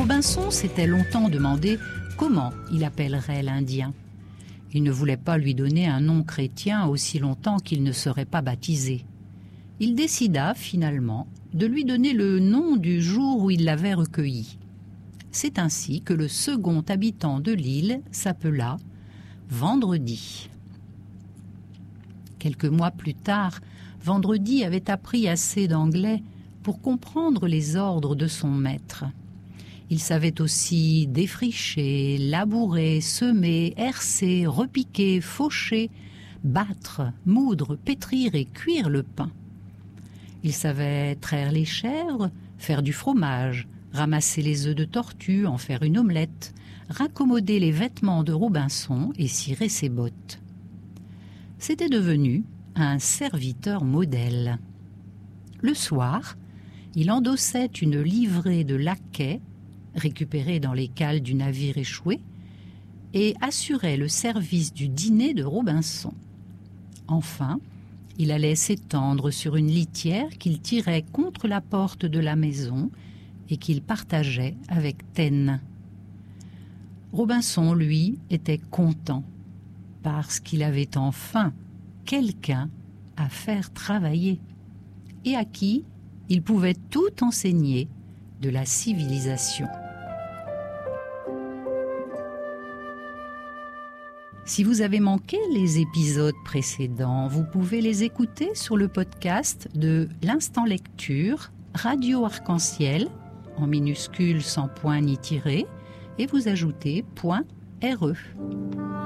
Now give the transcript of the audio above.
Robinson s'était longtemps demandé comment il appellerait l'Indien. Il ne voulait pas lui donner un nom chrétien aussi longtemps qu'il ne serait pas baptisé. Il décida finalement de lui donner le nom du jour où il l'avait recueilli. C'est ainsi que le second habitant de l'île s'appela Vendredi. Quelques mois plus tard, Vendredi avait appris assez d'anglais pour comprendre les ordres de son maître. Il savait aussi défricher, labourer, semer, herser, repiquer, faucher, battre, moudre, pétrir et cuire le pain. Il savait traire les chèvres, faire du fromage, ramasser les œufs de tortue, en faire une omelette, raccommoder les vêtements de Robinson et cirer ses bottes. C'était devenu un serviteur modèle. Le soir, il endossait une livrée de laquais récupérée dans les cales du navire échoué et assurait le service du dîner de Robinson. Enfin, il allait s'étendre sur une litière qu'il tirait contre la porte de la maison et qu'il partageait avec Taine. Robinson, lui, était content parce qu'il avait enfin quelqu'un à faire travailler et à qui il pouvait tout enseigner de la civilisation. Si vous avez manqué les épisodes précédents, vous pouvez les écouter sur le podcast de l'Instant Lecture, Radio Arc-en-Ciel, en minuscule sans point ni tiret, et vous ajoutez .re.